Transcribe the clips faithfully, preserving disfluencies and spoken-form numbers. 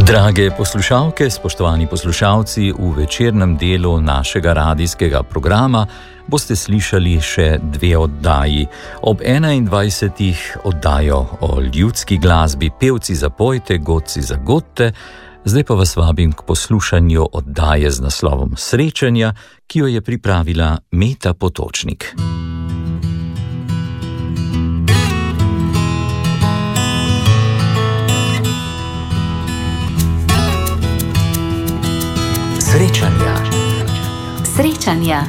Drage poslušalke, spoštovani poslušalci, v večernem delu našega radijskega programa boste slišali še dve oddaji. Ob enaindvajsetih oddajo o ljudski glasbi Pevci zapojte, godci zagodte. Zdaj pa vas vabim k poslušanju oddaje z naslovom Srečanja, ki jo je pripravila Meta Potočnik. Srečanja. Srečanja.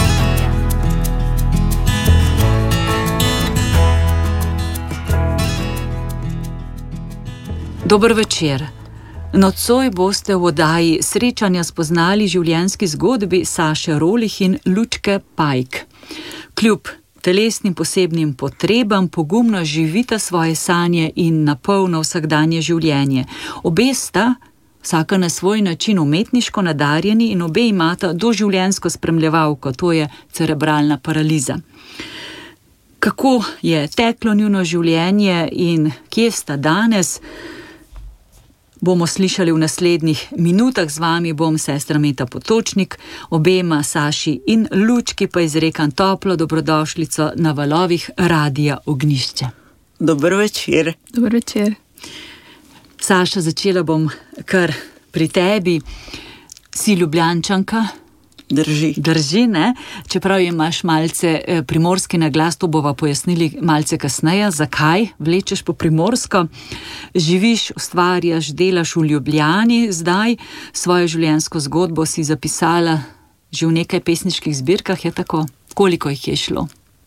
Dober večer. Nocoj boste v oddaji Srečanja spoznali življenjski zgodbi Saše Rolih in Lučke Pajk. Kljub telesnim posebnim potrebam pogumno živita svoje sanje in napolno vsakdanje življenje. Obe sta vsaka na svoj način umetniško nadarjeni in obe imata doživljenjsko spremljevalko, to je cerebralna paraliza. Kako je teklo njuno življenje in kje sta danes, bomo slišali v naslednjih minutah. Z vami bom sestra Meta Potočnik, obema Saši in Lučki pa izrekam toplo dobrodošlico na valovih Radia Ognjišče. Dober večer. Dober večer. Saša, začela bom kar pri tebi. Si Ljubljančanka? Drži. Drži, ne? Čeprav imaš malce primorski naglas, to bova pojasnili malce kasneje, zakaj vlečeš po primorsko. Živiš, ustvarjaš, delaš v Ljubljani zdaj, svojo življenjsko zgodbo si zapisala že v nekaj pesniških zbirkah, je tako? Koliko jih je šlo?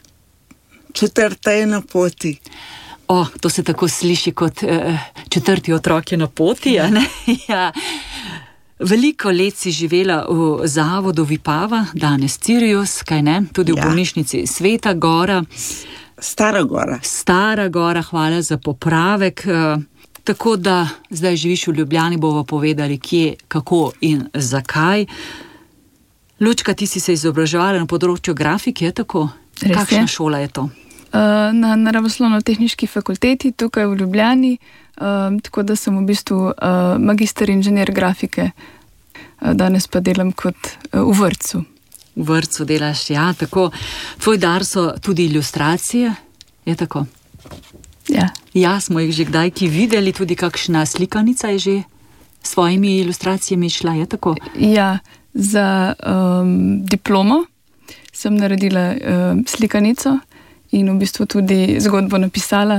Četrta je na poti. O, to se tako sliši kot eh, četrti otrok je na poti, a ne? Ja. Veliko let si živela v zavodu Vipava, danes Cirius, kaj ne? Tudi v ja. bolnišnici Sveta Gora. Stara Gora. Stara Gora, hvala za popravek. Eh, tako da zdaj živiš v Ljubljani, bomo povedali kje, kako in zakaj. Lučka, ti si se izobraževala na področju grafike, je tako? Res Kakšna je. šola je to? Na naravoslovno-tehniški fakulteti tukaj v Ljubljani, tako da sem v bistvu magister inženir grafike. Danes pa delam kot v vrtcu. V vrtcu delaš, ja, tako. Tvoj dar so tudi ilustracije, je tako? Ja. Ja, smo jih že kdaj ki videli, tudi kakšna slikanica je že s svojimi ilustracijami šla, je tako? Ja, za um, diplomo sem naredila um, slikanico in v bistvu tudi zgodbo napisala.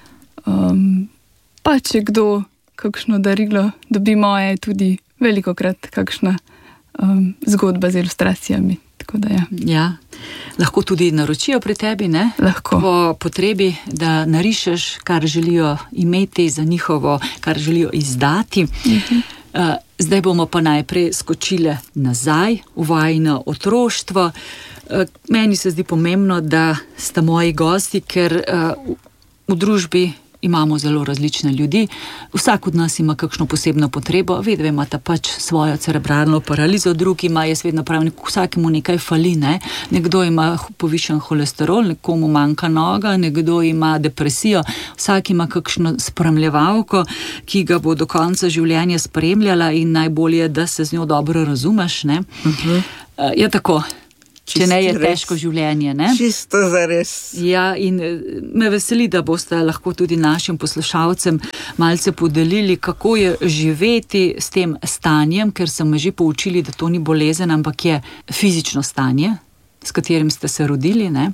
Um, pa če kdo kakšno darilo dobi moje, tudi velikokrat kakšna um, zgodba z ilustracijami. Tako da ja. Ja. Lahko tudi naročijo pri tebi, ne? Lahko. Po potrebi, da narišeš, kar želijo imeti za njihovo, kar želijo izdati. Uh-huh. Uh, zdaj bomo pa najprej skočile nazaj v vajino otroštvo. Uh, meni se zdi pomembno, da sta moji gosti, ker uh, v, v družbi imamo zelo različne ljudi. Vsak od nas ima kakšno posebno potrebo, vedno imata pač svojo cerebralno paralizo, drugi ima, jaz vedno pravim, vsakemu nekaj fali, ne? Nekdo ima povišen holesterol, nekomu manjka noga, nekdo ima depresijo, vsak ima kakšno spremljevalko, ki ga bo do konca življenja spremljala in najbolje, da se z njo dobro razumeš, ne? Uh-huh. Uh, je tako. Če ne je težko življenje, ne? Čisto zares. Ja, in me veseli, da boste lahko tudi našim poslušalcem malce podelili, kako je živeti s tem stanjem, ker so me že poučili, da to ni bolezen, ampak je fizično stanje, s katerim ste se rodili, ne?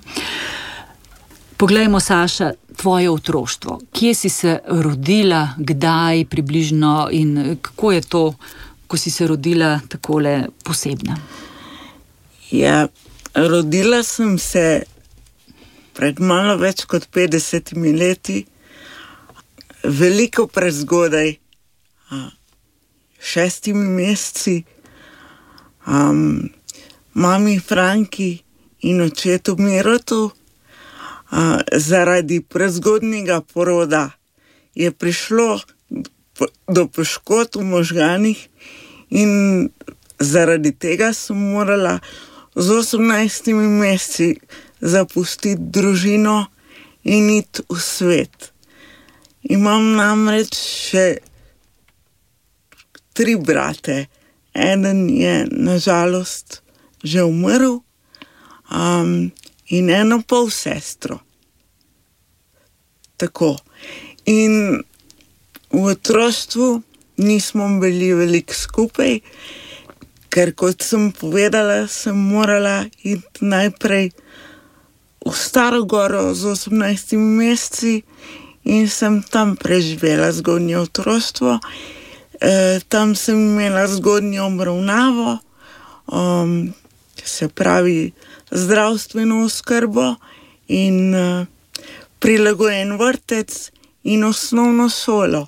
Poglejmo, Saša, tvoje otroštvo. Kje si se rodila, kdaj približno in kako je to, ko si se rodila takole posebna? Ja, rodila sem se pred malo več kot petdesetimi leti, veliko prezgodaj, šestimi meseci. Um, mami Franki in očetu Mirotu uh, zaradi prezgodnjega poroda je prišlo do poškodb v možganih in zaradi tega sem morala z osemnajstimi meseci zapustiti družino in iti v svet. Imam namreč še tri brate. Eden je nažalost že umrl um, in eno pol sestro. Tako. In v otroštvu nismo bili veliko skupaj, ker kot sem povedala, sem morala iti najprej v Staro Goro z osemnajstimi meseci in sem tam preživela zgodnje otroštvo. E, tam sem imela zgodnjo obravnavo, um, se pravi zdravstveno oskrbo in uh, prilagojen vrtec in osnovno šolo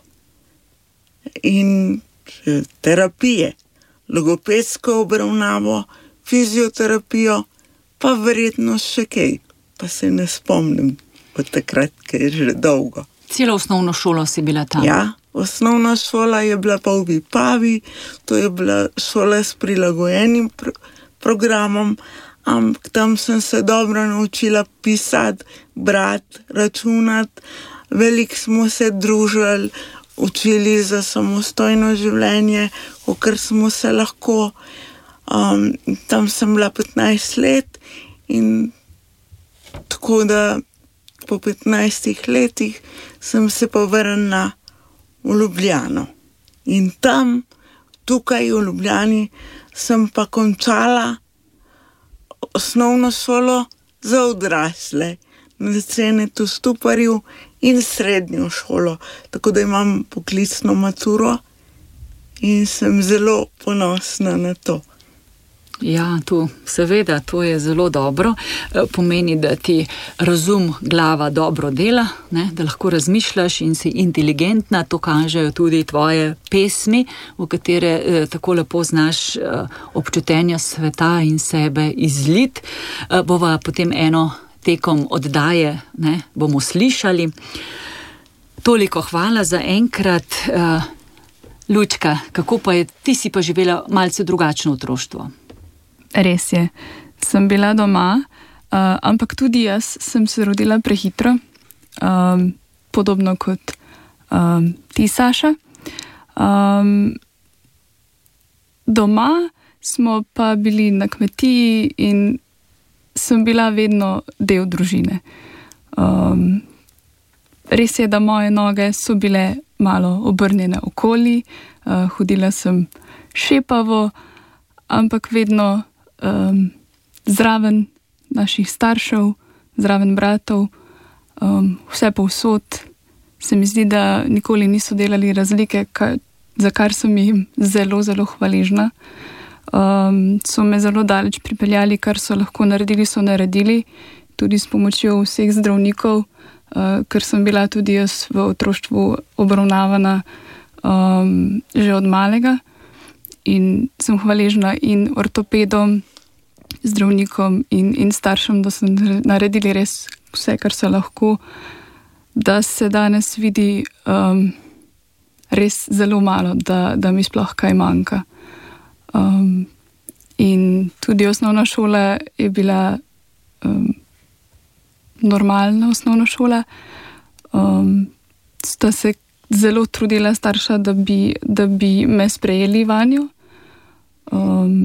in terapije, logopedsko obravnavo, fizioterapijo, pa verjetno še kaj, pa se ne spomnim od takrat, ker je že dolgo. Celo osnovno šolo si bila tam? Ja, osnovna šola je bila pa v Vipavi, to je bila šola s prilagojenim pr- programom, ampak tam sem se dobro naučila pisati, brati, računati, veliko smo se družili, učili za samostojno življenje, kakor smo se lahko. Um, tam sem bila petnajst let in tako da po petnajstih letih sem se pa vrnila v Ljubljano. In tam, tukaj v Ljubljani, sem pa končala osnovno šolo za odrasle na Cenetu Stuparju in srednjo šolo, tako da imam poklicno maturo in sem zelo ponosna na to. Ja, to, seveda, to je zelo dobro. Pomeni, da ti razum, glava dobro dela, ne? Da lahko razmišljaš in si inteligentna. To kažejo tudi tvoje pesmi, v katere eh, tako lepo znaš eh, občutenja sveta in sebe izlit. Eh, bova potem eno tekom oddaje, ne, bomo slišali. Toliko hvala za enkrat. Uh, Lučka, kako pa je, ti si pa živela malce drugačno otroštvo? Res je. Sem bila doma, uh, ampak tudi jaz sem se rodila prehitro, um, podobno kot um, ti, Saša. Um, doma smo pa bili na kmetiji in sem bila vedno del družine. Um, res je, da moje noge so bile malo obrnjene okoli, uh, hodila sem šepavo, ampak vedno um, zraven naših staršev, zraven bratov, um, vse povsod. Se mi zdi, da nikoli niso delali razlike, ka, za kar sem jim zelo, zelo hvaležna. Um, so me zelo daleč pripeljali, kar so lahko naredili, so naredili, tudi s pomočjo vseh zdravnikov, uh, ker sem bila tudi jaz v otroštvu obravnavana um, že od malega in sem hvaležna in ortopedom, zdravnikom in, in staršem, da so naredili res vse, kar so lahko, da se danes vidi um, res zelo malo, da, da mi sploh kaj manjka. Um, in tudi osnovna šola je bila um, normalna osnovna šola. Um, sta se zelo trudila starša, da bi, da bi me sprejeli vanjo. Um,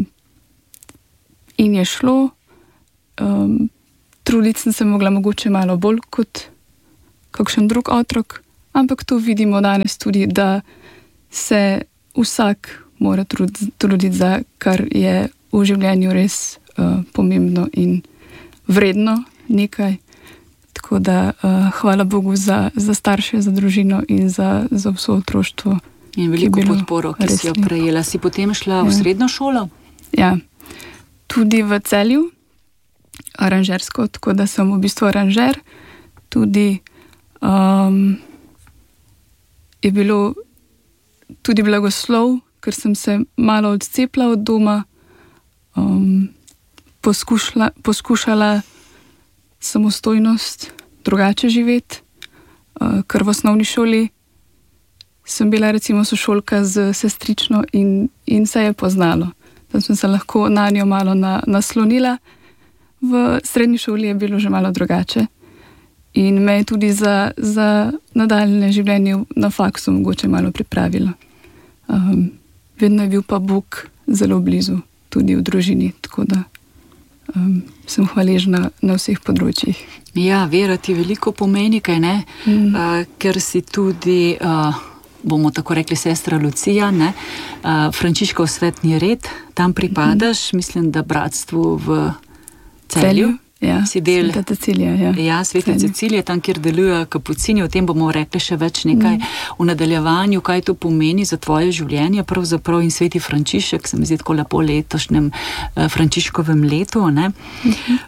in je šlo. Um, truditi sem se mogla mogoče malo bolj kot kakšen drug otrok, ampak to vidimo danes tudi, da se vsak mora truditi za kar je v življenju res uh, pomembno in vredno nekaj. Tako da uh, hvala Bogu za, za starše, za družino in za, za vso otroštvo. In veliko podporo, ki si jo prejela. Si potem šla ja. v srednjo šolo? Ja, tudi v Celju, aranžersko, tako da sem v bistvu aranžer. Tudi um, je bilo tudi blagoslov, ker sem se malo odcepila od doma, um, poskušala, poskušala samostojnost drugače živeti, uh, ker v osnovni šoli sem bila recimo sošolka z sestrično in, in se je poznalo. Tam sem se lahko na njo malo na, naslonila. V srednji šoli je bilo že malo drugače in me je tudi za, za nadaljne življenje na faksu mogoče malo pripravilo. Um, vedno je bil pa Bog zelo blizu, tudi v družini, tako da um, sem hvaležna na vseh področjih. Ja, vera ti veliko pomeni, kaj ne? Mm. Uh, ker si tudi, uh, bomo tako rekli, sestra Lucija, ne? Uh, Frančiškov svetni red, tam pripadaš, mm. mislim, da bratstvu v Celju. Celju? Ja, si del, Sveta Cecilija. Ja, ja Sveta Cecilija, tam, kjer delujejo kapucini, o tem bomo rekli še več nekaj mm. v nadaljevanju, kaj to pomeni za tvoje življenje, pravzaprav in sveti Frančišek, se mi zdi tako lepo letošnjem eh, Frančiškovem letu, ne? Mm-hmm.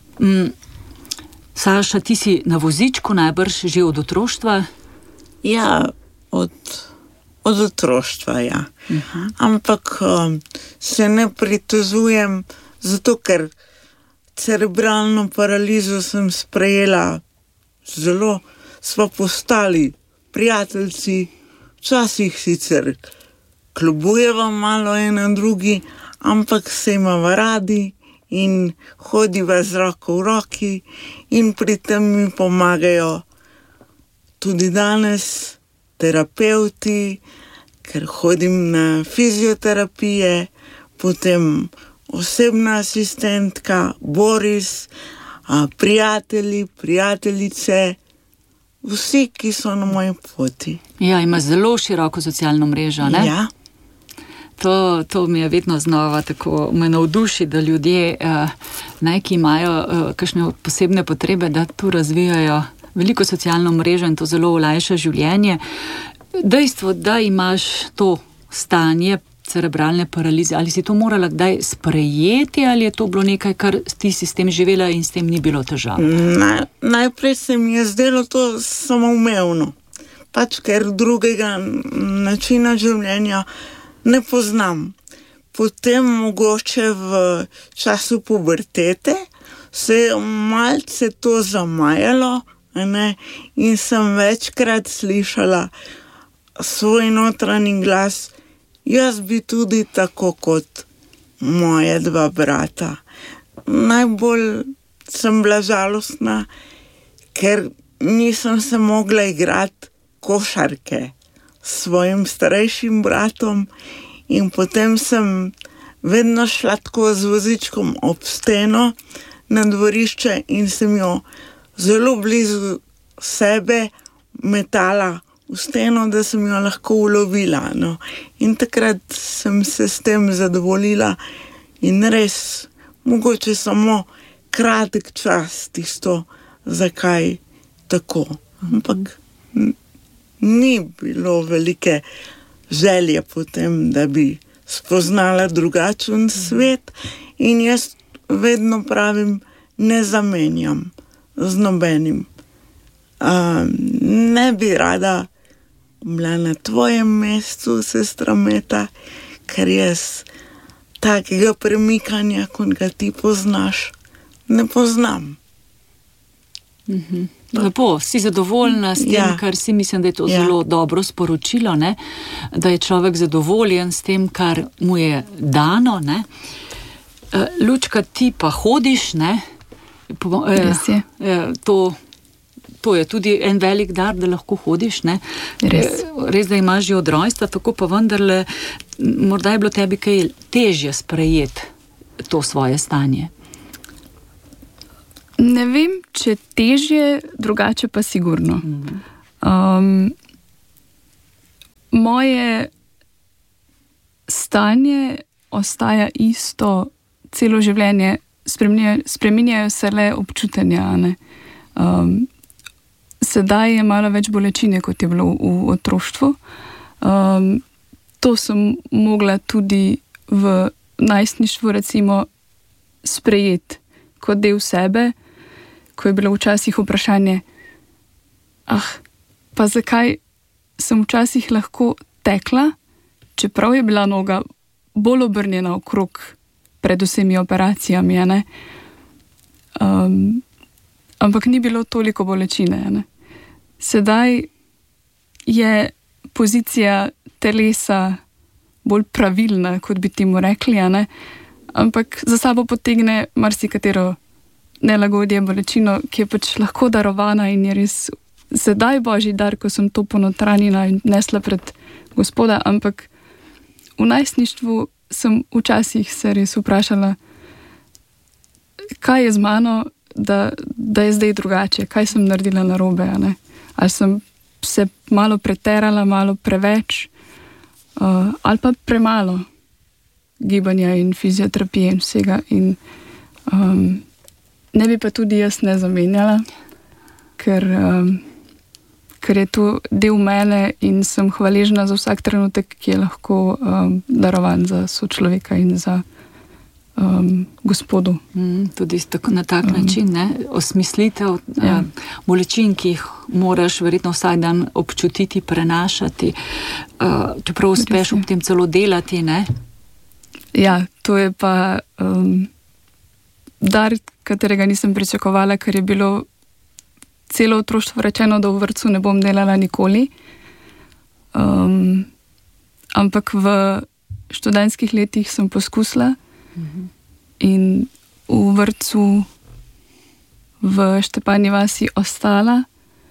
Mm, Saša, ti si na vozičku najbrž že od otroštva? Ja, od, od otroštva, ja. Mm-hmm. Ampak um, se ne pritožujem, zato ker cerebralno paralizo sem sprejela zelo, sva postali prijateljci, včasih sicer kljubujeva malo ena drugi, ampak se imava radi in hodiva z roko v roki in pri tem mi pomagajo tudi danes terapeuti, ker hodim na fizioterapije, potem osebna asistentka, Boris, a, prijatelji, prijateljice, vsi, ki so na moji poti. Ja, ima zelo široko socialno mrežo, ne? Ja. To, to mi je vedno znova tako, me navduši, da ljudje, eh, ne, ki imajo eh, kakšne posebne potrebe, da tu razvijajo veliko socialno mrežo in to zelo olajša življenje. Dejstvo, da imaš to stanje cerebralne paralize, ali si to morala kdaj sprejeti, ali je to bilo nekaj, kar ti si s tem živela in s tem ni bilo težav? Naj, najprej se mi je zdelo to samoumevno, pač ker drugega načina življenja ne poznam. Potem mogoče v času pubertete se je malce to zamajalo, ne? In sem večkrat slišala svoj notranji glas, jaz bi tudi tako kot moje dva brata. Najbolj sem bila žalostna, ker nisem se mogla igrati košarke s svojim starejšim bratom in potem sem vedno šla tako z vozičkom ob steno na dvorišče in sem jo zelo blizu sebe metala v steno, da sem jo lahko ulovila. No. In takrat sem se s tem zadovoljila in res, mogoče samo kratek čas tisto, zakaj tako. Ampak ni bilo velike želje potem, da bi spoznala drugačen svet in jaz vedno pravim, ne zamenjam z nobenim. Uh, ne bi rada bila na tvojem mestu, sestra Meta, ker jaz takega premikanja, kot ga ti poznaš, ne poznam. Mhm. Lepo, si zadovoljna s tem, ja. Kar si mislim, da je to ja. Zelo dobro sporočilo, ne? Da je človek zadovoljen s tem, kar mu je dano. Ne? Lučka, ti pa hodiš, ne? Res je. To To je tudi en velik dar, da lahko hodiš, ne? Res. Res, da imaš že od rojstva, tako pa vendarle, morda je bilo tebi kaj težje sprejeti to svoje stanje. Ne vem, če težje, drugače pa sigurno. Um, moje stanje ostaja isto celo življenje, spreminjajo, spreminjajo se le občutenja, ne? Um, Sedaj je malo več bolečine, kot je bilo v otroštvu. Um, to sem mogla tudi v najstništvu recimo sprejeti kot del sebe, ko je bilo včasih vprašanje, ah, pa zakaj sem včasih lahko tekla, čeprav je bila noga bolj obrnjena okrog pred vsemi operacijami, ne? Um, ampak ni bilo toliko bolečine, ne? Sedaj je pozicija telesa bolj pravilna, kot bi temu rekli, ne? Ampak za sabo potegne marsikatero nelagodje, bolečino, ki je pač lahko darovana in je res sedaj božji dar, ko sem to ponotranjila in nesla pred Gospoda, ampak v najstništvu sem včasih se res vprašala, kaj je z mano, da, da je zdaj drugače, kaj sem naredila narobe, a ne? Ali sem se malo preterala, malo preveč, uh, ali pa premalo gibanja in fizioterapije in vsega. In um, ne bi pa tudi jaz ne zamenjala, ker, um, ker je to del mene in sem hvaležna za vsak trenutek, ki je lahko um, darovan za sočloveka in za um, gospodu. Mm, tudi tako, na tak um, način, ne? Osmislitev ja. um, bolečin, ki jih moraš verjetno vsak dan občutiti, prenašati, uh, čeprav uspeš ob tem celo delati, ne? Ja, to je pa um, dar, katerega nisem pričakovala, ker je bilo celo otroštvo rečeno, da v vrtcu ne bom delala nikoli. Um, ampak v študentskih letih sem poskusila uh-huh. in v vrtcu v Štepanji vasi ostala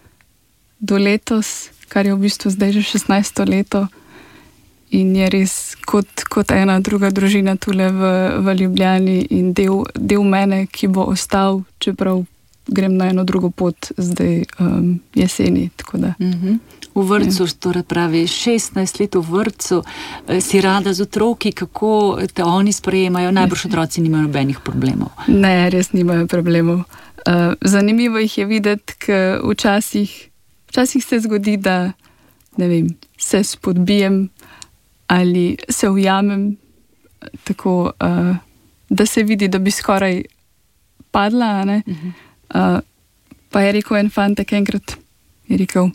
do letos, kar je v bistvu zdaj že šestnajsto leto. In je res kot, kot ena druga družina tule v, v Ljubljani in del, del mene, ki bo ostal, čeprav grem na eno drugo pot zdaj um, jeseni. Tako da, mm-hmm. V vrtcu, ja. Torej pravi šestnajst let v vrtcu, si rada z otroki, kako te oni sprejemajo, najbrž otroci nimajo nobenih problemov. Ne, res nimajo problemov. Uh, zanimivo jih je videti, ker včasih, včasih se zgodi, da ne vem, se spodbijem ali se ujamem tako, uh, da se vidi, da bi skoraj padla, ne? Uh-huh. Uh, pa je rekel en fantek enkrat, je rekel,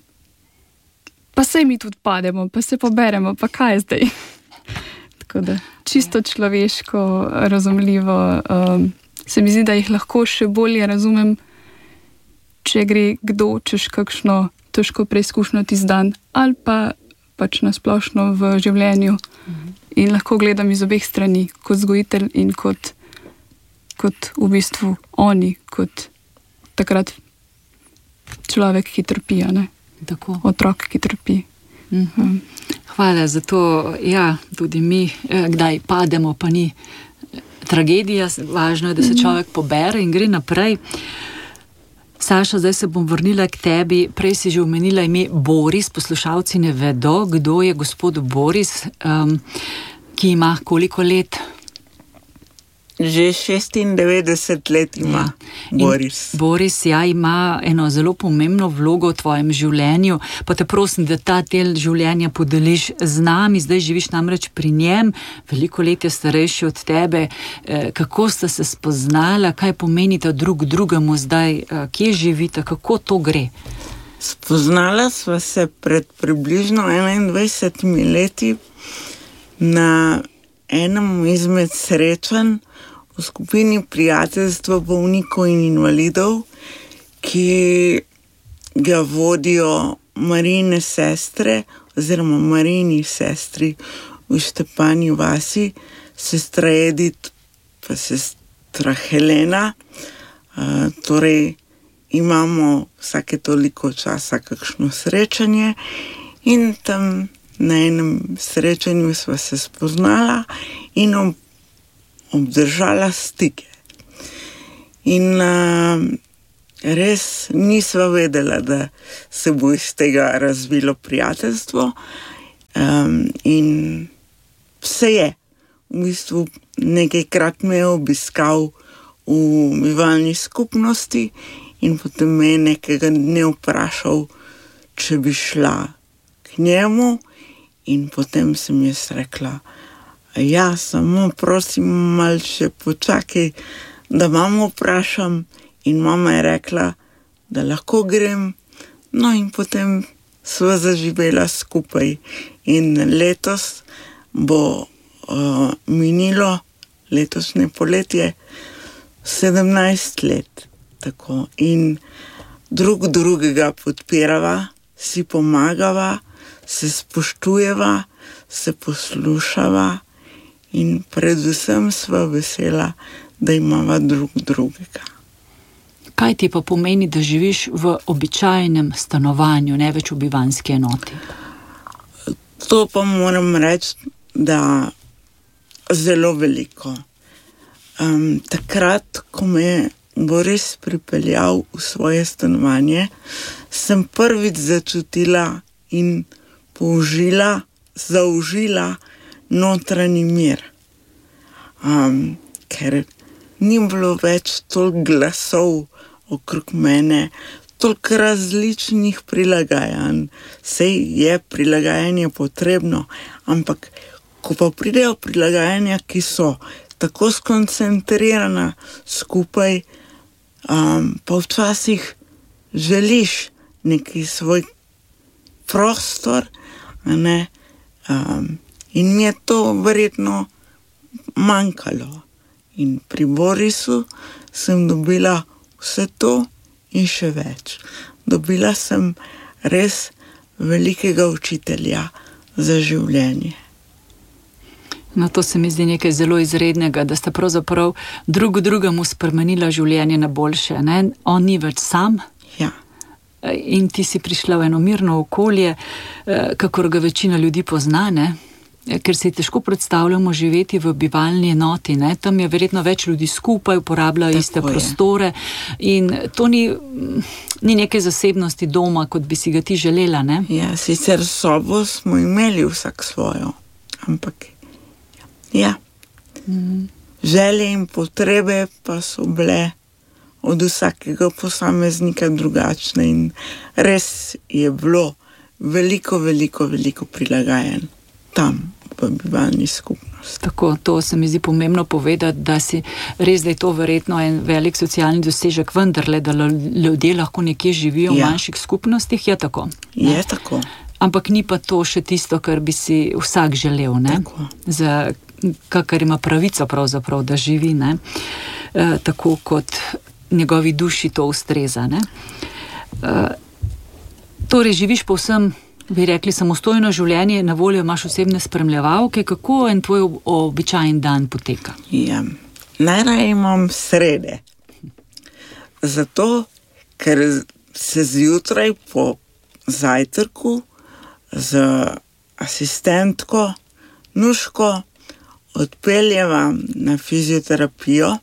pa sej mi tudi pademo, pa se poberemo, pa kaj je zdaj? Tako da, čisto človeško, razumljivo, um, se mi zdi, da jih lahko še bolje razumem, če gre kdo čez kakšno težko preizkušnjo tisti dan, ali pa pač nasplošno v življenju mm-hmm. in lahko gledam iz obeh strani, kot vzgojitelj in kot, kot v bistvu oni, kot takrat človek, ki trpi, ne? Tako. Otrok, ki trpi. Mm-hmm. Um. Hvala za to. Ja, tudi mi eh, kdaj pademo, pa ni tragedija, važno je, da se človek pobere in gre naprej. Saša, zdaj se bom vrnila k tebi. Prej si že omenila ime Boris, poslušalci ne vedo, kdo je gospod Boris, um, ki ima koliko let? Že šestindevetdeset let ima ja. Boris. In Boris, ja, ima eno zelo pomembno vlogo v tvojem življenju, pa te prosim, da ta del življenja podeliš z nami. Zdaj živiš namreč pri njem, veliko let je starejši od tebe. Kako sta se spoznala, kaj pomenita drug drugemu zdaj, kje živita, kako to gre? Spoznala sva se pred približno enaindvajsetimi leti na enem izmed srečanj v skupini prijateljstva bolnikov in invalidov, ki ga vodijo Marijine sestre oziroma Marijini sestri v Štepanji vasi, sestra Edith pa sestra Helena. Uh, torej imamo vsake toliko časa kakšno srečanje in tam na enem srečanju sva se spoznala in ob, obdržala stike. In uh, res nisva vedela, da se bo iz tega razvilo prijateljstvo. Um, in se je. V bistvu nekajkrat me je obiskal v bivalni skupnosti in potem me je nekega dne vprašal, če bi šla k njemu. In potem sem jaz rekla, ja, samo prosim, malo še počakaj, da mamo vprašam. In mama je rekla, da lahko grem. No in potem sva zaživela skupaj. In letos bo uh, minilo, letošnje poletje, sedemnajst let. Tako. In drug drugega podpirava, si pomagava, se spoštujeva, se poslušava in predvsem sva vesela, da imava drug drugega. Kaj ti pa pomeni, da živiš v običajnem stanovanju, ne več v bivanski enoti? To pa moram reči, da zelo veliko. Um, takrat, ko me bo res pripeljal v svoje stanovanje, sem prvič začutila in použila, zaužila notranji mir. Um, ker ni bilo več toliko glasov okrog mene, toliko različnih prilagajanj. Sej je prilagajanje potrebno, ampak ko pa pridejo prilagajanja, ki so tako skoncentrirana skupaj, um, pa včasih želiš neki svoj prostor, a ne, um, in mi je to verjetno manjkalo. In pri Borisu sem dobila vse to in še več. Dobila sem res velikega učitelja za življenje. No, to se mi zdi nekaj zelo izrednega, da sta pravzaprav drug drugemu spremenila življenje na boljše. Ne? On ni več sam. Ja. In ti si prišla v eno mirno okolje, kakor ga večina ljudi pozna, ne? Ker si težko predstavljamo živeti v bivalni enoti. Ne? Tam je verjetno več ljudi skupaj, uporabljajo iste je. prostore in to ni, ni neke zasebnosti doma, kot bi si ga ti želela. Ne? Ja, sicer sobo smo imeli vsak svojo, ampak ja, mm. želje in potrebe pa so bile od vsakega posameznika drugačne in res je bilo veliko, veliko, veliko prilagajanj tam v bivalni skupnosti. Tako, to se mi zdi pomembno povedati, da si res, da je to verjetno en velik socialni dosežek, vendarle, da ljudje lahko nekje živijo v ja. manjših skupnostih, je tako. Ne? Je tako. Ampak ni pa to še tisto, kar bi si vsak želel, ne? Tako. Za kakor ima pravico pravzaprav, da živi, ne? E, tako kot njegovi duši to ustreza, ne? E, torej, živiš povsem, bi rekli, samostojno življenje, na voljo imaš osebne spremljevalke, kako en tvoj običajen dan poteka? Ja, najraje imam srede. Zato, ker se zjutraj po zajtrku z asistentko Nuško odpeljeva na fizioterapijo,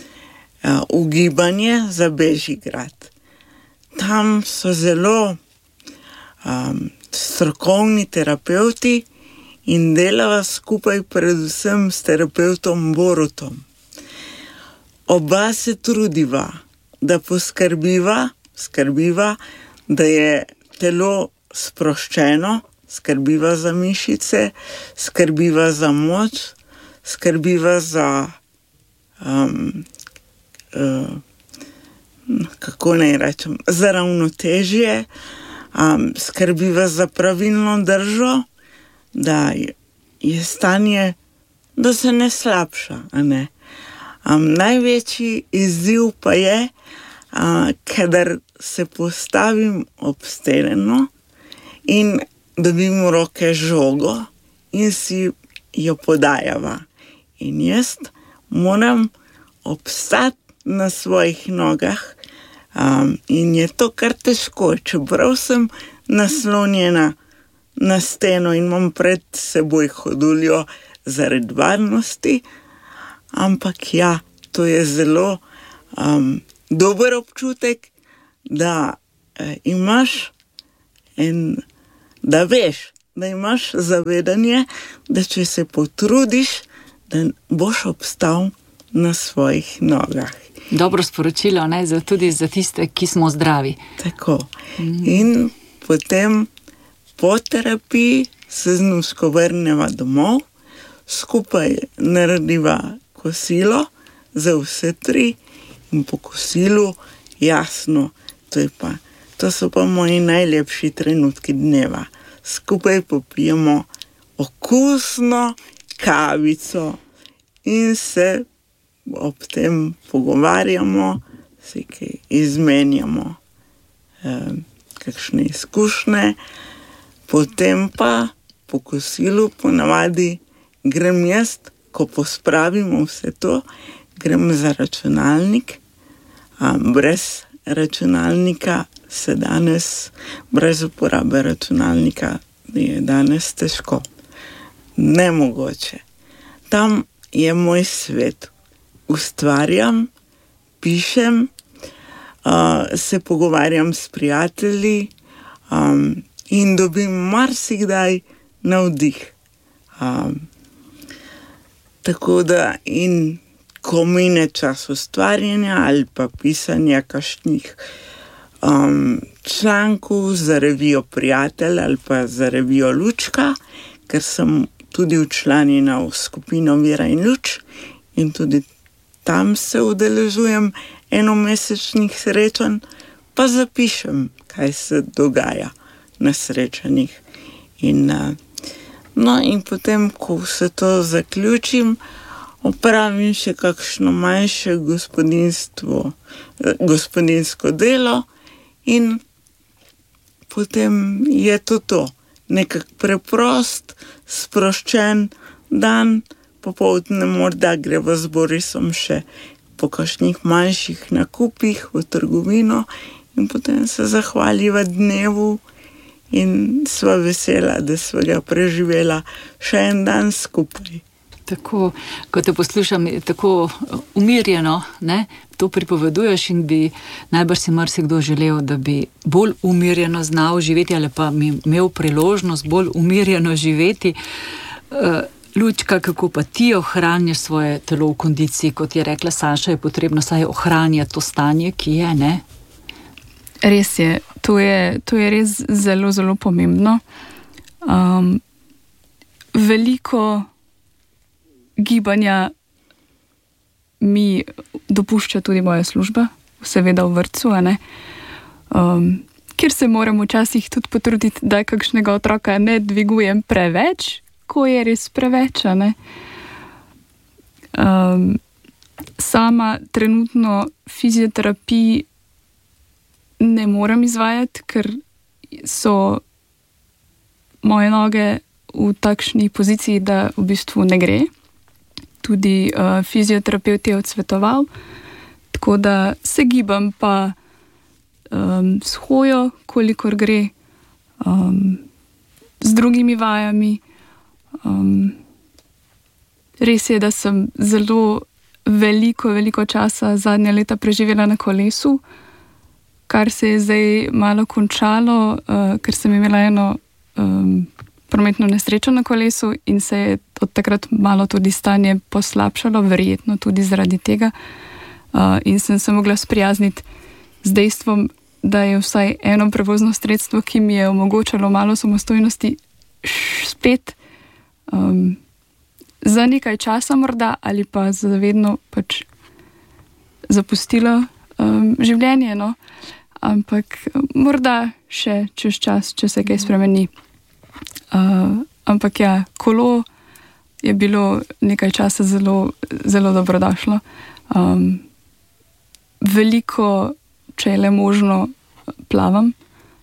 v gibanje za Bežigrad. Tam so zelo um, strokovni terapeuti in delava skupaj predvsem s terapeutom Borutom. Oba se trudiva, da poskrbiva, skrbiva, da je telo sproščeno, skrbiva za mišice, skrbiva za moč, skrbiva za um, uh, kako naj rečem, za ravnotežje, um, skrbiva za pravilno držo, da je, je stanje, da se ne slabša, a ne. Um, največji izziv pa je, uh, kadar se postavim obsteleno in dobim v roke žogo in si jo podajava. In jaz moram obstati na svojih nogah, um, in je to kar težko, čeprav sem naslonjena na steno in imam pred seboj hoduljo zaradi varnosti, ampak ja, to je zelo um, dober občutek, da eh, imaš in da veš, da imaš zavedanje, da če se potrudiš, da boš obstal na svojih nogah. Dobro sporočilo, ne? Za, tudi za tiste, ki smo zdravi. Tako. Mm. In potem po terapiji se z Nuško vrneva domov, skupaj narediva kosilo za vse tri in po kosilu, jasno, to, je pa, to so pa moji najlepši trenutki dneva. Skupaj popijemo okusno kavico in se ob tem pogovarjamo, se kaj izmenjamo, eh, kakšne izkušnje, potem pa po kosilu ponavadi grem jaz, ko pospravimo vse to, grem za računalnik, a brez računalnika se danes, brez uporabe računalnika je danes težko. nemogoče. Tam je moj svet. Ustvarjam, pišem, uh, se pogovarjam s prijatelji um, in dobim marsikdaj navdih. Um, tako da in ko mine čas ustvarjanja ali pa pisanja kakšnih um, člankov za revijo Prijatelj ali pa za revijo Lučka, ker sem tudi včlanjena v skupino Vera in Luč in tudi tam se udeležujem enomesečnih srečanj, pa zapišem, kaj se dogaja na srečanjih. In, no, in potem, ko se to zaključim, opravim še kakšno manjše gospodinstvo, gospodinsko delo in potem je to to. Nekak preprost, sproščen dan, popoldne morda greva z Borisom še po kakšnih manjših nakupih v trgovino in potem se zahvaljiva dnevu in sva vesela, da sva ga preživela še en dan skupaj. Tako, ko te poslušam, tako umirjeno, ne, to pripoveduješ in bi najbrž si marsikdo želel, da bi bolj umirjeno znal živeti ali pa mi imel priložnost bolj umirjeno živeti. Uh, Lučka, kako pa ti ohranjaš svoje telo v kondiciji, kot je rekla Saša, je potrebno saj ohranjati to stanje, ki je, ne? Res je, to je, to je res zelo, zelo pomembno. Um, veliko gibanja mi dopušča tudi moja služba, seveda v vrtcu, ne? Um, kjer se moram včasih tudi potruditi, da kakšnega otroka ne dvigujem preveč, ko je res preveč, ne? Um, sama trenutno fizioterapiji ne moram izvajati, ker so moje noge v takšni poziciji, da v bistvu ne gre. Tudi uh, fizioterapeut je odsvetoval, tako da se gibam pa um, s hojo, kolikor gre, um, z drugimi vajami. Um, res je, da sem zelo veliko, veliko časa zadnja leta preživela na kolesu, kar se je zdaj malo končalo, uh, ker sem imela eno um, prometno nesrečo na kolesu in se je od takrat malo tudi stanje poslabšalo, verjetno tudi zaradi tega. Uh, in sem se mogla sprijazniti z dejstvom, da je vsaj eno prevozno sredstvo, ki mi je omogočalo malo samostojnosti, spet Um, za nekaj časa morda ali pa zavedno pač zapustilo um, življenje, no? Ampak morda še čez čas, če se kaj spremeni. Uh, ampak ja, kolo je bilo nekaj časa zelo, zelo dobrodošlo. Um, veliko, če je le možno, plavam,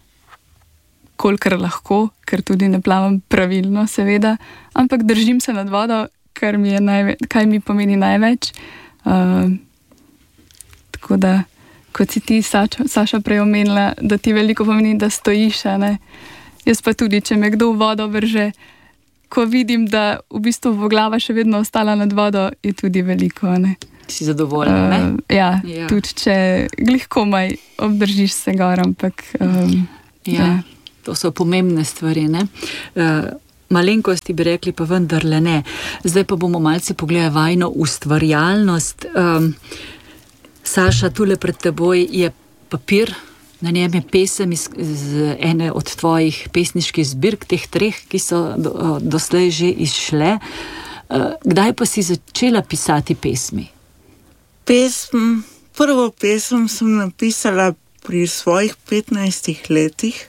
kolikor lahko, ker tudi ne plavam pravilno, seveda, ampak držim se nad vodo, kar mi je največ, kaj mi pomeni največ. Uh, tako da, kot si ti, Saša, Saša prej omenila, da ti veliko pomeni, da stojiš, ne? Jaz pa tudi, če me kdo v vodo vrže, ko vidim, da v bistvu bo glava še vedno ostala nad vodo, je tudi veliko, ne? Si zadovoljna, ne? Uh, ja, ja, tudi če glih komaj obdržiš se gor, ampak um, ja. ja. To so pomembne stvari, ne? Uh, malenkosti bi rekli, pa vendarle ne. Zdaj pa bomo malce pogledali vajno ustvarjalnost. Um, Saša, tule pred teboj je papir, na njem je pesem iz, iz ene od tvojih pesniških zbirk, teh treh, ki so do, doslej že izšle. Uh, kdaj pa si začela pisati pesmi? Pesm, prvo pesem sem napisala pri svojih petnajstih letih.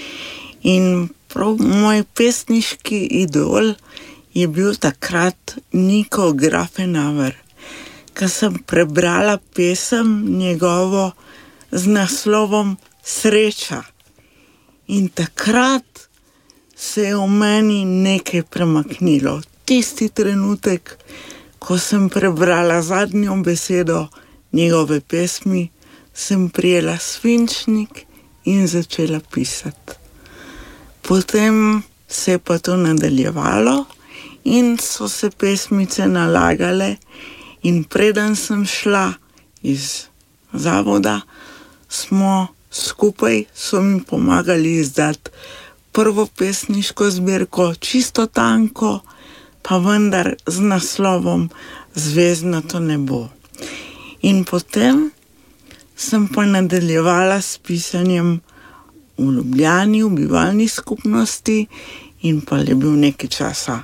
In prav moj pesniški idol je bil takrat Niko Grafenauer. Ko sem prebrala pesem njegovo z naslovom Sreča. In takrat se je v meni nekaj premaknilo. Tisti trenutek, ko sem prebrala zadnjo besedo njegove pesmi, sem prijela svinčnik in začela pisati. Potem se je pa to nadaljevalo in so se pesmice nalagale, in preden sem šla iz zavoda, smo skupaj, so mi pomagali izdati prvo pesniško zbirko, čisto tanko, pa vendar z naslovom Zvezdnato nebo. In potem sem pa nadaljevala s pisanjem v Ljubljani, v bivalni skupnosti, in pa je bil nekaj časa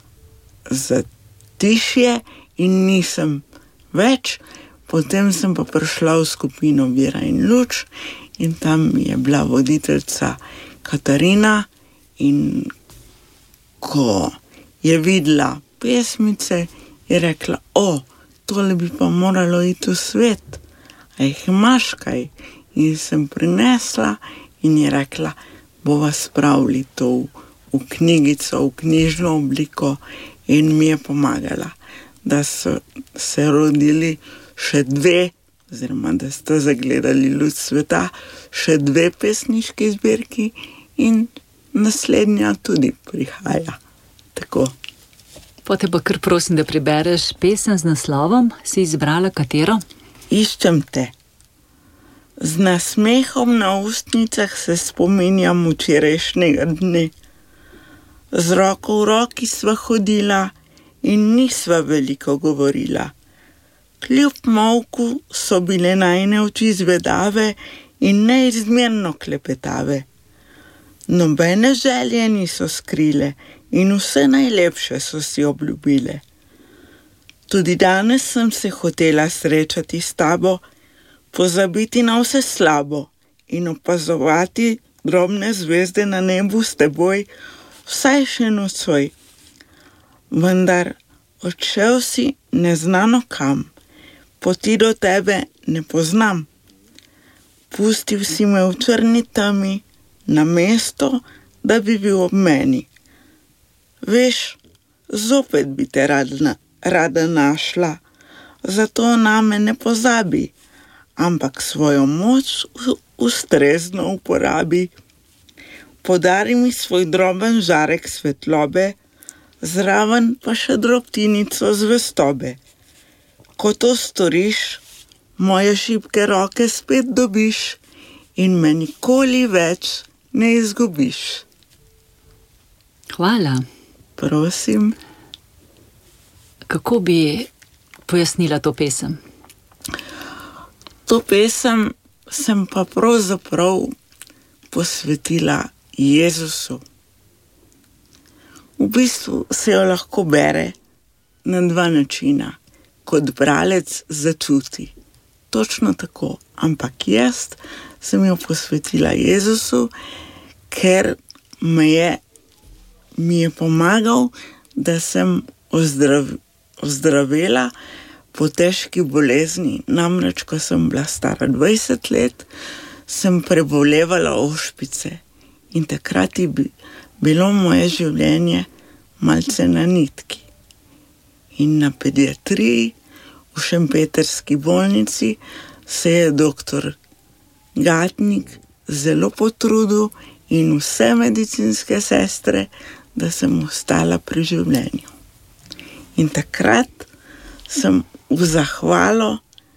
zatišje in nisem več. Potem sem pa prišla v skupino Vera in luč in tam je bila voditeljica Katarina, in ko je videla pesmice, je rekla, o, tole bi pa moralo iti v svet, a jih imaš kaj? In sem prinesla in je rekla, bova spravili to v, v knjigico, v knjižno obliko, in mi je pomagala, da so se rodili še dve, oziroma da ste zagledali luč sveta, še dve pesniški zbirki in naslednja tudi prihaja. Tako. Potem pa kar prosim, da prebereš pesem z naslovom. Si izbrala katero? Iščem te. Z nasmehom na ustnicah se spominjam včerajšnjega dne. Z roko v roki sva hodila in nisva veliko govorila. Kljub molku so bile najine oči zvedave in neizmerno klepetave. Nobene želje niso skrile in vse najlepše so si obljubile. Tudi danes sem se hotela srečati s tabo, pozabiti na vse slabo in opazovati drobne zvezde na nebu s teboj, vsaj še nocoj. Vendar odšel si neznano kam, poti do tebe ne poznam. Pustil si me v črni temi, na mesto, da bi bil ob meni. Veš, zopet bi te rada, rada našla, zato name ne pozabi, ampak svojo moč ustrezno uporabi. Podari mi svoj droben žarek svetlobe, zraven pa še drobtinico zvestobe. Ko to storiš, moje šibke roke spet dobiš in me nikoli več ne izgubiš. Hvala. Prosim. Kako bi pojasnila to pesem? To pesem sem pa pravzaprav posvetila Jezusu. V bistvu se jo lahko bere na dva načina, kot bralec začuti. Točno tako, ampak jaz sem jo posvetila Jezusu, ker me je, mi je pomagal, da sem ozdrav, ozdravela po težki bolezni. Namreč, ko sem bila stara dvajset let, sem prebolevala ošpice in takrat je bilo moje življenje malce na nitki. In na pediatriji v šempetrski bolnici se je doktor Gatnik zelo potrudil in vse medicinske sestre, da sem ostala pri življenju. In takrat sem v zahvalo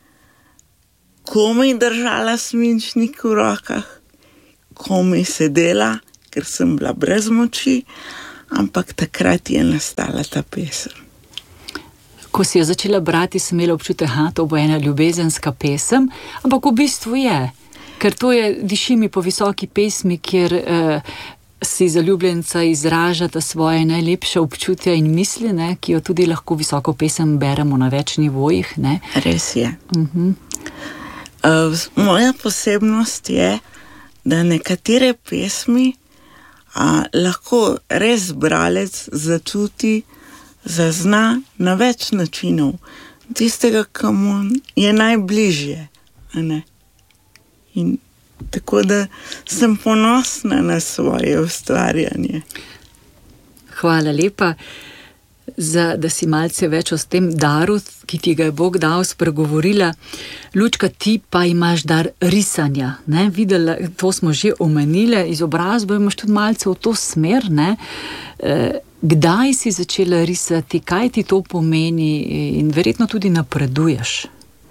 komaj držala svinčnik v rokah, komaj sedela, ker sem bila brez moči, ampak takrat je nastala ta pesem. Ko si jo začela brati, sem imela občutek, da to bo ena ljubezenska pesem, ampak v bistvu je, ker to je Diši mi po visoki pesmi, kjer eh, si zaljubljenca izražata svoje najlepše občutja in misli, ne, ki jo tudi lahko visoko pesem beremo na več nivojih. Ne. Res je. Uh-huh. Uh, moja posebnost je, da nekatere pesmi uh, lahko res bralec začuti, zazna na več načinov, tistega, komu je najbližje. Ne? In tako da sem ponosna na svoje ustvarjanje. Hvala lepa, za, da si malce več o tem daru, ki ti ga je Bog dal, spregovorila. Lučka, ti pa imaš dar risanja. Ne? Videla, to smo že omenile, izobrazbo imaš tudi malce v to smer, ne? E, Kdaj si začela risati, kaj ti to pomeni in verjetno tudi napreduješ?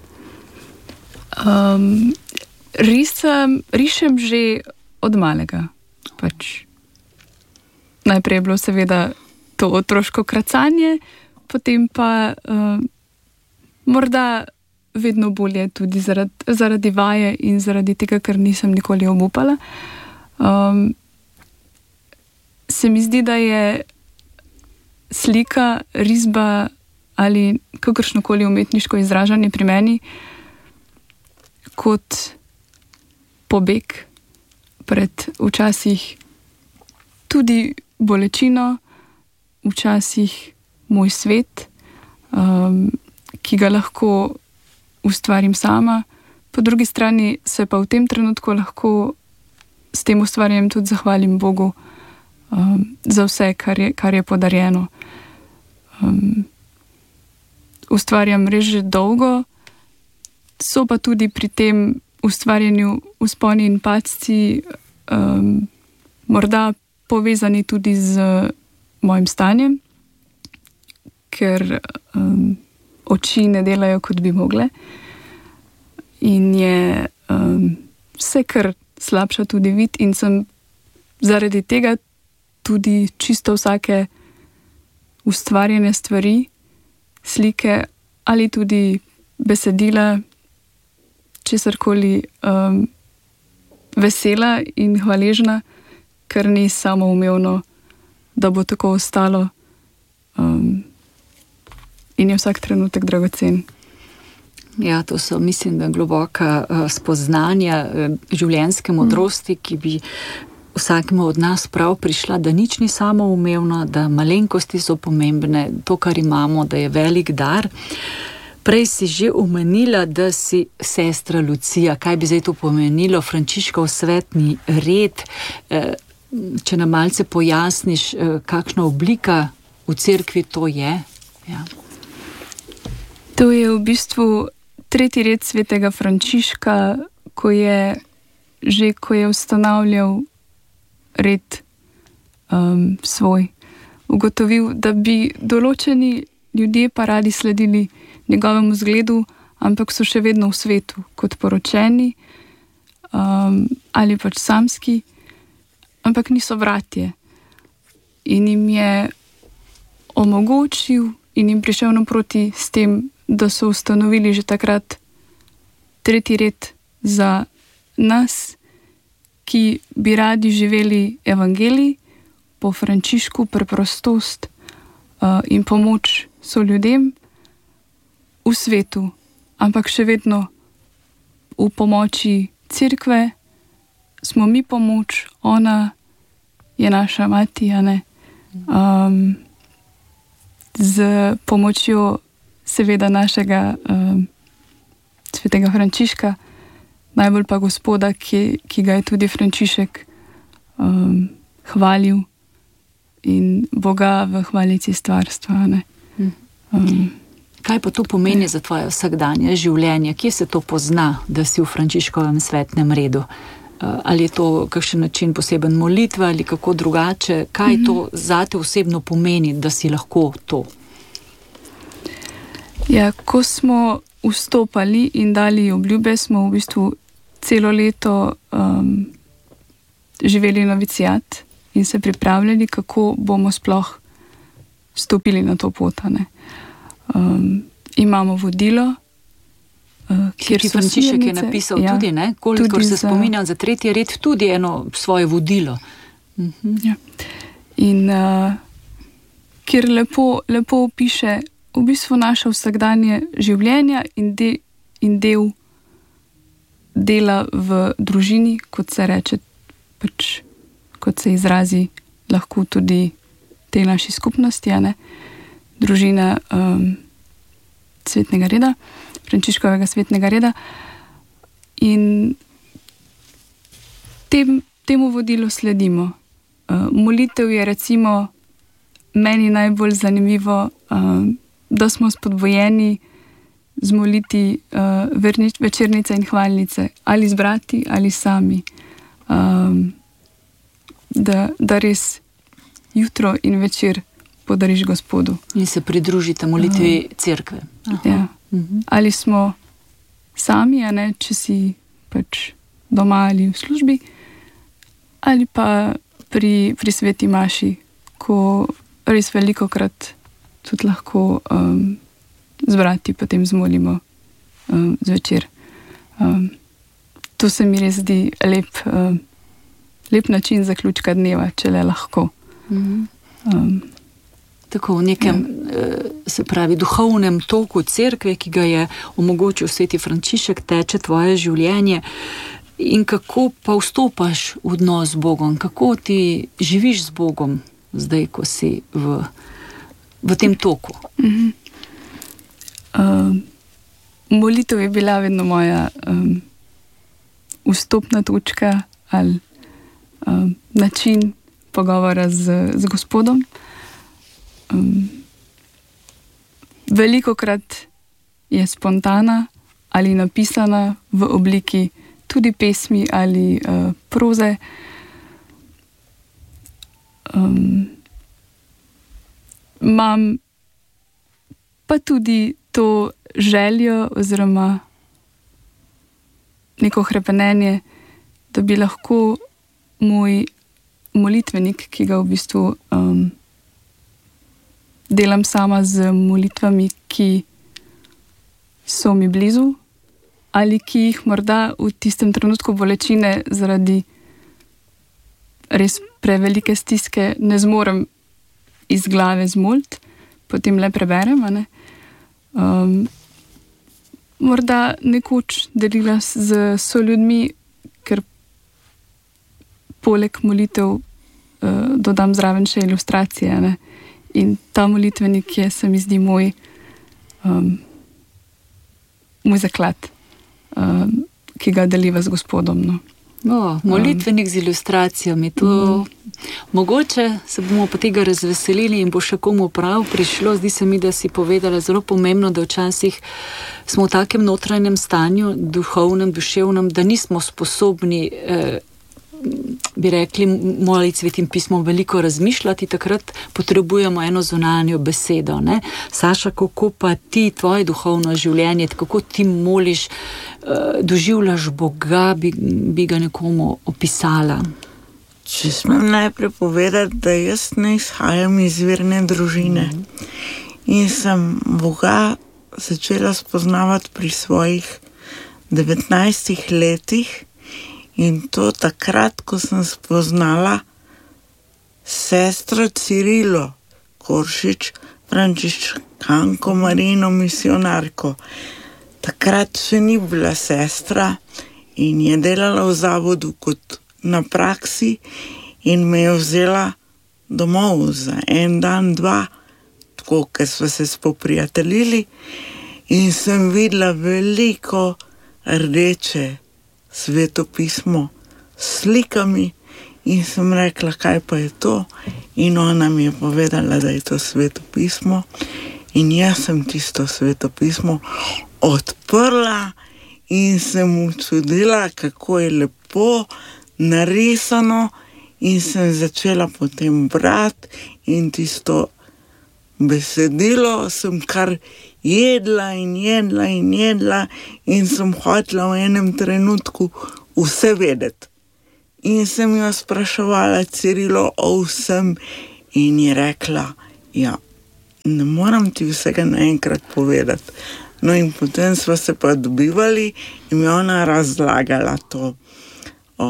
Um, risam, rišem že od malega. Pač. Najprej je bilo seveda to otroško kracanje, potem pa uh, morda vedno bolje tudi zaradi, zaradi vaje in zaradi tega, ker nisem nikoli obupala. Um, se mi zdi, da je slika, risba ali kakršnokoli umetniško izražanje pri meni kot pobeg pred včasih tudi bolečino, včasih moj svet, um, ki ga lahko ustvarim sama, po drugi strani se pa v tem trenutku lahko s tem ustvarjanjem tudi zahvalim Bogu um, za vse, kar je, kar je podarjeno. Um, ustvarjam res že dolgo, so pa tudi pri tem ustvarjanju vzponi in padci um, morda povezani tudi z mojim stanjem, ker um, oči ne delajo, kot bi mogle. In je um, vse kar slabša tudi vid in sem zaradi tega tudi čisto vsake ustvarjene stvari, slike ali tudi besedila, česarkoli um, vesela in hvaležna, ker ni samoumevno, da bo tako ostalo um, in je vsak trenutek dragocen. Ja, to so, mislim, da globoka uh, spoznanja uh, življenjske modrosti, ki bi vsakemu od nas prav prišla, da nič ni samoumevno, da malenkosti so pomembne, to, kar imamo, da je velik dar. Prej si že omenila, da si sestra Lucija. Kaj bi zdaj to pomenilo? Frančiškov svetni red. Uh, če nam malce pojasniš, uh, kakšna oblika v cerkvi to je? Ja. To je v bistvu tretji red svetega Frančiška, ko je že, ko je ustanavljal red um, svoj, ugotovil, da bi določeni ljudje pa radi sledili njegovemu zgledu, ampak so še vedno v svetu, kot poročeni um, ali pač samski, ampak niso bratje. In jim je omogočil in jim prišel naproti s tem, da so ustanovili že takrat tretji red za nas, ki bi radi živeli evangelij po Frančišku, preprostost uh, in pomoč so ljudem v svetu, ampak še vedno v pomoči cerkve smo mi pomoč, ona je naša mati, a ne? Um, z pomočjo seveda našega um, svetega Frančiška, najbolj pa Gospoda, ki, ki ga je tudi Frančišek um, hvalil in Boga v hvalici stvarstva. Ne? Um, Kaj pa to pomeni za tvoje vsakdanje življenje? Kje se to pozna, da si v Frančiškovem svetnem redu? Ali je to kakšen način poseben molitve ali kako drugače? Kaj mm-hmm. to zate osebno pomeni, da si lahko to? Ja, ko smo vstopali in dali obljube, smo v bistvu celo leto um, živeli novicijat in se pripravljali, kako bomo sploh stopili na to pot. Um, imamo vodilo, uh, kjer ki Frančišek je napisal ja, tudi, ne? Kolikor tudi se za... spominjam za tretji red, tudi eno svoje vodilo. Mhm. Ja. In uh, kjer lepo, lepo piše v bistvu naše vsakdanje življenja in, de, in del dela v družini, kot se reče, pač, kot se izrazi lahko tudi te naši skupnosti, ne? Družina um, svetnega reda, Frančiškovega svetnega reda. In tem, temu vodilu sledimo. Uh, molitev je recimo meni najbolj zanimivo, uh, da smo spodbojeni zmoliti uh, vernič, večernice in hvalnice, ali z brati, ali sami. Um, da, da res jutro in večer podariš Gospodu. In se pridružite molitvi cerkve. Ja. Ali smo sami, a ne, če si pač doma ali v službi, ali pa pri, pri sveti maši, ko res veliko krat tudi lahko um, zbrati, potem zmolimo um, zvečer. Um, to se mi res zdi lep, um, lep način zaključka dneva, če le lahko. Mhm. Um, Tako v nekem, ja. se pravi, duhovnem toku cerkve, ki ga je omogočil sveti Frančišek, teče tvoje življenje. In kako pa vstopaš v odnos z Bogom? Kako ti živiš z Bogom zdaj, ko si v, v tem toku? Uh-huh. Um, molitev je bila vedno moja um, vstopna točka ali um, način pogovora z, z Gospodom. Um, velikokrat je spontana ali napisana v obliki tudi pesmi ali uh, proze. Um, imam pa tudi to željo oziroma neko hrepenenje, da bi lahko moj molitvenik, ki ga v bistvu um, delam sama z molitvami, ki so mi blizu ali ki jih morda v tistem trenutku bolečine zaradi res prevelike stiske ne zmorem iz glave zmolit, potem le preberem, a ne? Um, morda nekoč delila z soljudmi, ker poleg molitev uh, dodam zraven še ilustracije, ne? In ta molitvenik je, se mi zdi, moj, um, moj zaklad, um, ki ga deliva z Gospodom. No. O, molitvenik um, z ilustracijami, to mm. mogoče se bomo po tega razveselili in bo še komu prav prišlo. Zdi se mi, da si povedala zelo pomembno, da včasih smo v takem notranjem stanju, duhovnem, duševnem, da nismo sposobni eh, bi rekli, moliti svetim pismom veliko razmišljati, takrat potrebujemo eno zunanjo besedo. Ne? Saša, kako pa ti, tvoje duhovno življenje, kako ti moliš, doživljaš Boga, bi, bi ga nekomu opisala? Če smem najprej povedati, da jaz ne izhajam iz verne družine mm. in sem Boga začela spoznavati pri svojih devetnajstih letih. In to takrat, ko sem spoznala sestro Cirilo Koršič, frančiškanko Marino misionarko. Takrat še ni bila sestra in je delala v zavodu kot na praksi in me je vzela domov za en dan, dva, tako, ker sva se spoprijateljili in sem videla veliko rdeče Sveto pismo s slikami in sem rekla, kaj pa je to, in ona mi je povedala, da je to Sveto pismo in jaz sem tisto Sveto pismo odprla in sem mu čudila, kako je lepo narisano, in sem začela potem brati in tisto besedilo sem kar jedla in jedla in jedla in sem hotela v enem trenutku vse vedeti. In sem jo spraševala Cirilo o vsem in je rekla, ja, ne moram ti vsega naenkrat povedati. No in potem sva se pa dobivali in mi ona razlagala to o,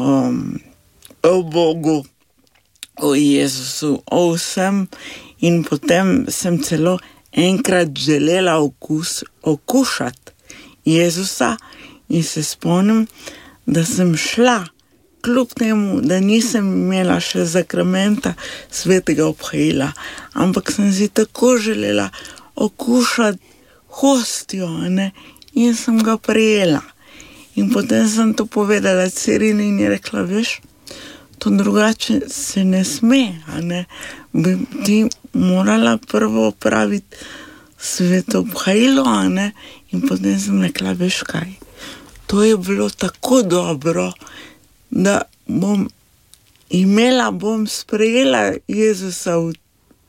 o Bogu, o Jezusu, o vsem, in potem sem celo enkrat želela okus, okušati Jezusa in se spomnim, da sem šla, kljub temu, da nisem imela še zakramenta svetega obhajila, ampak sem si tako želela okušati hostjo, ne? In sem ga prijela. In potem sem to povedala Cirili in je rekla, veš, to drugače se ne sme, a ne? Bi ti morala prvo opraviti sveto obhajilo, a ne? In potem sem rekla, veš kaj, to je bilo tako dobro, da bom imela, bom sprejela Jezusa v, v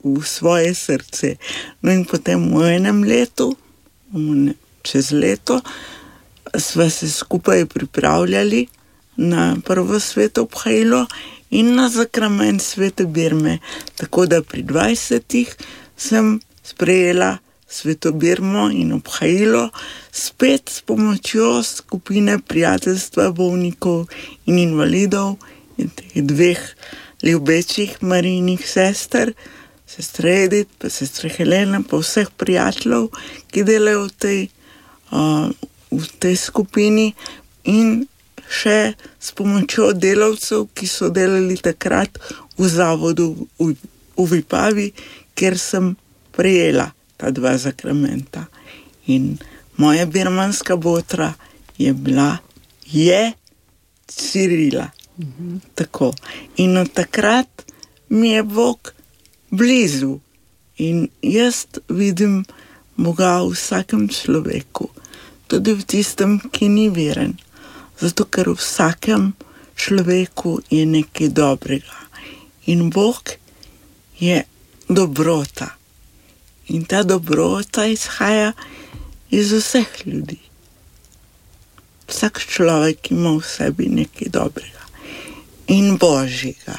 v svoje srce. No in potem v enem letu, čez leto, sva se skupaj pripravljali na prvo sveto obhajilo in na zakrament svete birme. Tako da pri dvajsetih sem sprejela sveto birmo in obhajilo spet s pomočjo skupine prijateljstva bolnikov in invalidov in teh dveh ljubečih Marijinih sester, sestra Edith, pa sestra Helena, pa vseh prijateljev, ki delajo v tej, uh, v tej skupini in še s pomočjo delavcev, ki so delali takrat v zavodu v, v Vipavi, kjer sem prejela ta dva zakramenta. In moja birmanska botra je bila, je Cirila. Mm-hmm. Tako. In od takrat mi je Bog blizu. In jaz vidim Boga v vsakem človeku, tudi v tistem, ki ni veren. Zato, ker v vsakem človeku je nekaj dobrega. In Bog je dobrota. In ta dobrota izhaja iz vseh ljudi. Vsak človek ima v sebi nekaj dobrega in božjega.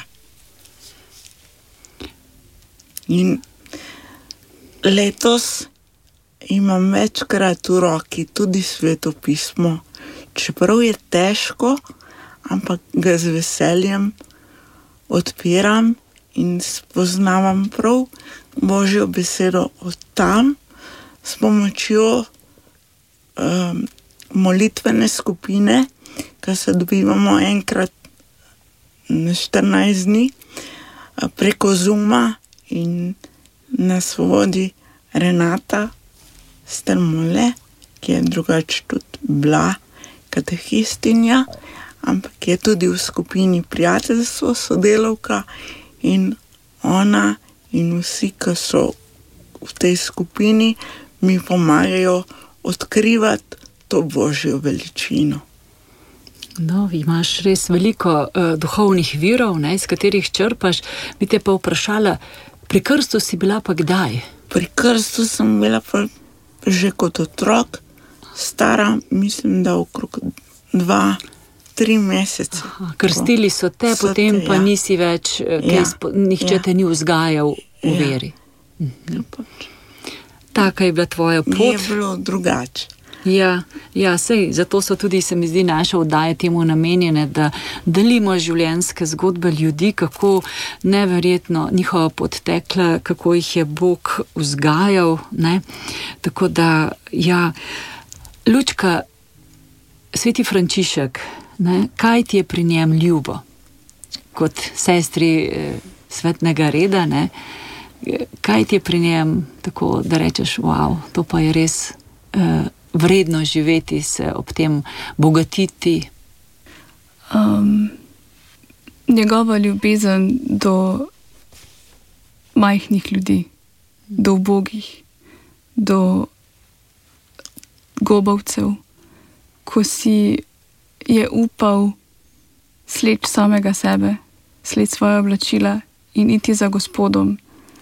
In letos imam večkrat v roki tudi sveto pismo, čeprav je težko, ampak ga z veseljem odpiram in spoznavam prav Božjo besedo od tam s pomočjo um, molitvene skupine, ki se dobivamo enkrat na štirinajst dni preko Zooma in nas vodi Renata Strmole, ki je drugače tudi bila katehistinja, ampak je tudi v skupini prijateljstvo sodelavka in ona in vsi, ki so v tej skupini, mi pomagajo odkrivati to Božjo veličino. No, imaš res veliko uh, duhovnih virov, ne, iz katerih črpaš. Bi te pa vprašala, pri krstu si bila pa kdaj? Pri krstu sem bila pa že kot otrok, stara, mislim, da okrog dva, tri mesece. Aha, krstili so te, so potem te, pa ja. Nisi več, ja. spo, nihče ja. Te ni vzgajal v ja. Veri. Mhm. Taka je bila tvoja pot. Ni je bilo drugače. Ja, ja, sej, zato so tudi, se mi zdi, naše oddaje temu namenjene, da delimo življenjske zgodbe ljudi, kako neverjetno njihova pot tekla, kako jih je Bog vzgajal, ne. Tako da, ja, Lučka, sveti Frančišek, ne, kaj ti je pri njem ljubo? Kot sestri eh, svetnega reda, ne, kaj ti je pri njem tako, da rečeš, wow, to pa je res eh, vredno živeti, se ob tem bogatiti? Um, njegova ljubezen do majhnih ljudi, do ubogih, do gobavcev, ko si je upal sleč samega sebe, sleč svoje oblačila in iti za Gospodom,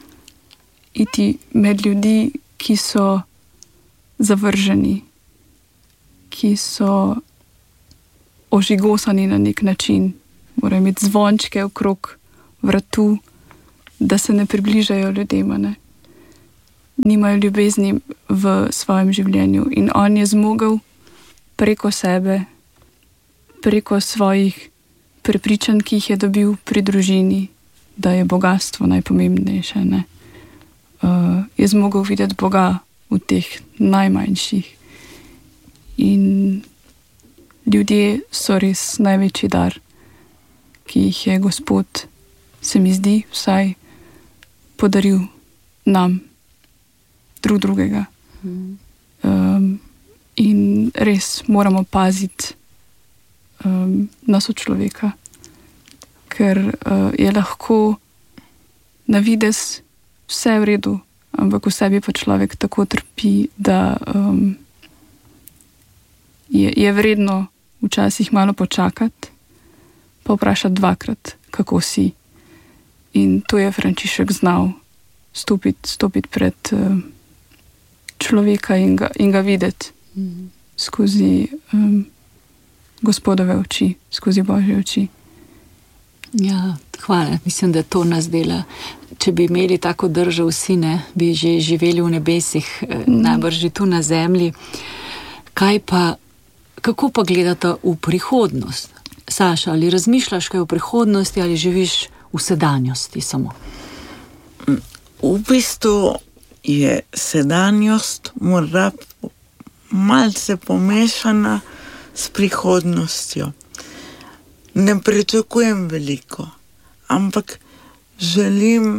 iti med ljudi, ki so zavrženi, ki so ožigosani na nek način, morajo imeti zvončke okrog vratu, da se ne približajo ljudem, ne. Nimajo ljubezni v svojem življenju in on je zmogel preko sebe, preko svojih prepričanj, ki jih je dobil pri družini, da je bogastvo najpomembnejše, ne. Uh, je zmogel videti Boga v teh najmanjših. In ljudje so res največji dar, ki jih je Gospod, se mi zdi, vsaj podaril nam, drug drugega. Mm. Um, in res moramo paziti um, na sočloveka, ker uh, je lahko na videz vse v redu, ampak v sebi pa človek tako trpi, da um, je, je vredno včasih malo počakati, pa vprašati dvakrat, kako si. In to je Frančišek znal stopiti, stopiti pred uh, človeka in ga, in ga videti mm. skozi um, Gospodove oči, skozi Božje oči. Ja, hvala. Mislim, da to nas dela. Če bi imeli tako držo vsi, ne, bi že živeli v nebesih, mm. najbrž že tu na zemlji. Kaj pa, kako pa gledate v prihodnost? Saša, ali razmišljaš kaj o prihodnosti ali živiš v sedanjosti samo? V bistvu je sedanjost morda malce pomešana s prihodnostjo. Ne pričakujem veliko, ampak želim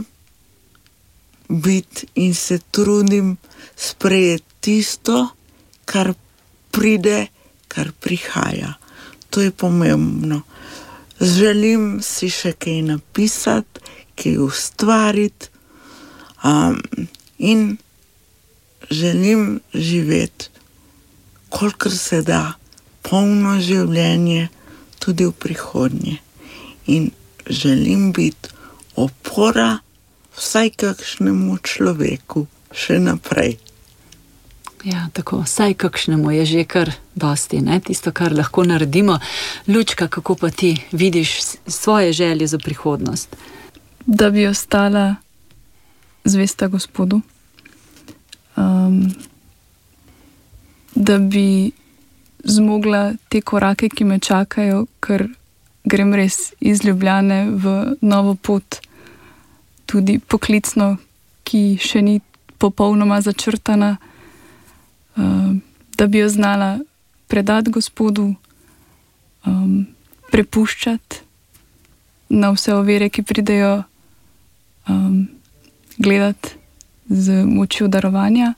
biti in se trudim sprejeti tisto, kar pride, kar prihaja. To je pomembno. Želim si še kaj napisati, kaj ustvariti um, in želim živeti, kolikor se da, polno življenje tudi v prihodnje. In želim biti opora vsaj kakšnemu človeku še naprej. Ja, tako, vsaj kakšnemu je že kar dosti, ne? Tisto, kar lahko naredimo. Lučka, kako pa ti vidiš svoje želje za prihodnost? Da bi ostala zvesta Gospodu. Um, da bi zmogla te korake, ki me čakajo, ker grem res iz Ljubljane v novo pot, tudi poklicno, ki še ni popolnoma začrtana, uh, da bi jo znala predati Gospodu, um, prepuščati na vse ovire, ki pridejo, um, gledati z močjo darovanja.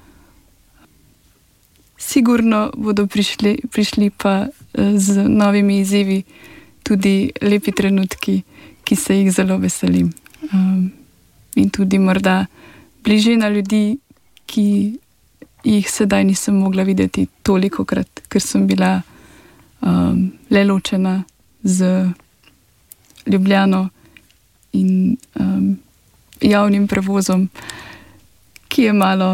Sigurno bodo prišli, prišli pa z novimi izzivi tudi lepi trenutki, ki se jih zelo veselim. Um, in tudi morda bližina ljudi, ki jih sedaj nisem mogla videti tolikokrat, ker sem bila um, le ločena z Ljubljano in um, javnim prevozom, ki je malo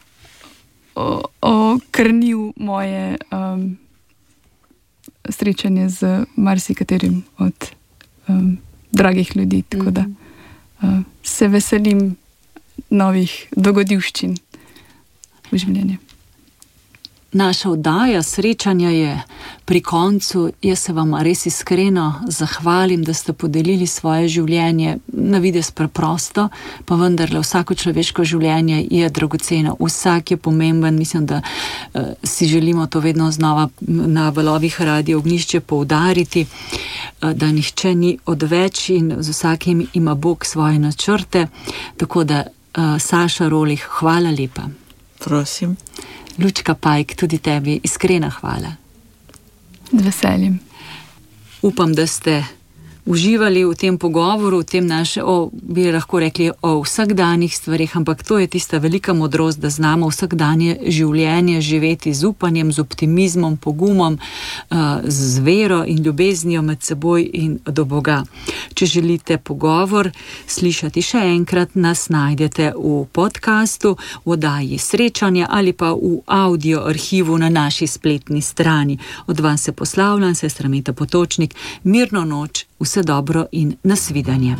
okrnil moje um, srečanje z marsikaterim od um, dragih ljudi, tako da uh, se veselim novih dogodivščin v življenju. Naša oddaja srečanja je pri koncu. Jaz se vam res iskreno zahvalim, da ste podelili svoje življenje na videz preprosto, pa vendarle vsako človeško življenje je dragoceno, vsak je pomemben. Mislim, da uh, si želimo to vedno znova na valovih Radia Ognjišče poudariti, uh, da nihče ni odveč in z vsakim ima Bog svoje načrte. Tako da, uh, Saša Rolih, hvala lepa. Prosim. Lučka Pajk, tudi tebi iskrena hvala. Z veseljem. Upam, da ste uživali v tem pogovoru, v tem naše, o, bi lahko rekli, o vsakdanjih stvarih, ampak to je tista velika modrost, da znamo vsakdanje življenje živeti z upanjem, z optimizmom, pogumom, z vero in ljubeznijo med seboj in do Boga. Če želite pogovor slišati še enkrat, nas najdete v podcastu, v oddaji Srečanja ali pa v audio arhivu na naši spletni strani. Od vas se poslavljam, sestra Meta Potočnik, mirno noč, vse dobro in nasvidenje.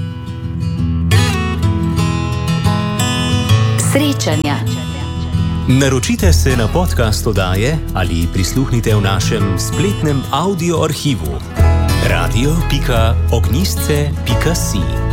Srečanja. Naročite se na podcast oddaje ali prisluhnite v našem spletnem audio arhivu radio pika ognjišče pika si.